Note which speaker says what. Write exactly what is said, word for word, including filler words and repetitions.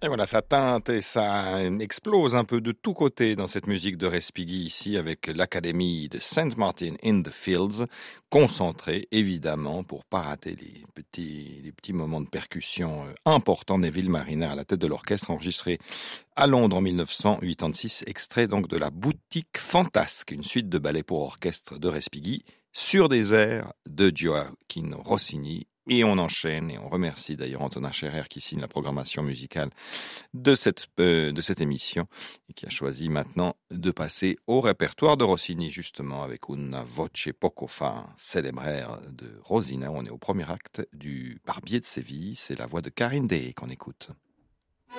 Speaker 1: Et voilà, ça teinte et ça explose un peu de tous côtés dans cette musique de Respighi ici avec l'Académie de Saint Martin in the Fields, concentrée évidemment pour pas rater les petits, les petits moments de percussion importants d'Evil Mariner à la tête de l'orchestre enregistré à Londres en mille neuf cent quatre-vingt-six, extrait donc de la Boutique Fantasque, une suite de ballets pour orchestre de Respighi sur des airs de Gioacchino Rossini. Et on enchaîne, et on remercie d'ailleurs Antonin Scherer qui signe la programmation musicale de cette, euh, de cette émission et qui a choisi maintenant de passer au répertoire de Rossini, justement avec Una voce poco fa, célébraire de Rosina. On est au premier acte du Barbier de Séville, c'est la voix de Karine Day qu'on écoute.